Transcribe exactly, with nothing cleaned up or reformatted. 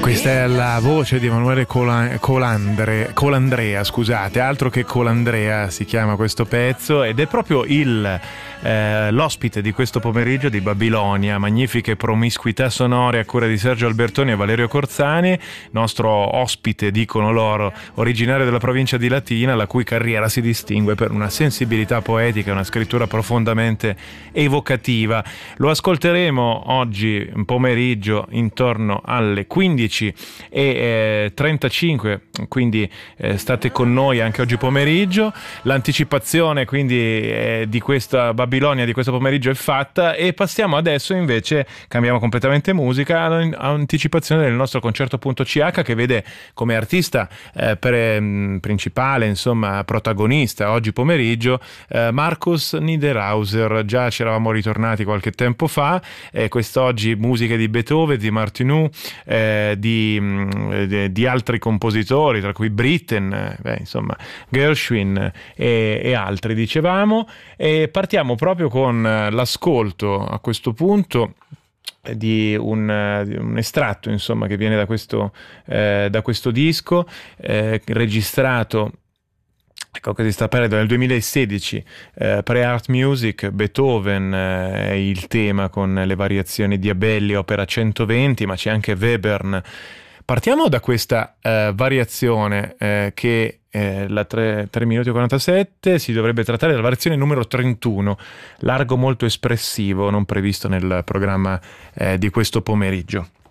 Questa è la voce di Emanuele Cola- Colandre, Colandrea, scusate, altro che Colandrea si chiama questo pezzo, ed è proprio il eh, l'ospite di questo pomeriggio di Babilonia, magnifiche promiscuità sonore a cura di Sergio Albertoni e Valerio Corzani, nostro ospite, dicono loro, originario della provincia di Latina, la cui carriera si distingue per una sensibilità poetica e una scrittura profondamente evocativa. Lo ascolteremo oggi pomeriggio intorno alle quindici e trentacinque, quindi eh, state con noi anche oggi pomeriggio. L'anticipazione quindi eh, di questa Babilonia di questo pomeriggio è fatta, e passiamo adesso invece, cambiamo completamente musica, all'anticipazione del nostro concerto punto C H, che vede come artista eh, pre, mh, principale, insomma protagonista oggi pomeriggio eh, Markus Niederhauser. Già ci eravamo ritornati qualche tempo fa, e quest'oggi musiche di Beethoven, di Martineau, eh, Di, di altri compositori, tra cui Britten, beh, insomma Gershwin e, e altri, dicevamo. E partiamo proprio con l'ascolto a questo punto di un, di un estratto, insomma, che viene da questo, eh, da questo disco eh, registrato, ecco, che si sta parlando nel duemilasedici, eh, pre-art music, Beethoven eh, è il tema con le variazioni di Abelli, opera centoventi, ma c'è anche Webern. Partiamo da questa eh, variazione eh, che eh, la tre minuti e quarantasette si dovrebbe trattare della variazione numero trentuno, largo molto espressivo, non previsto nel programma eh, di questo pomeriggio.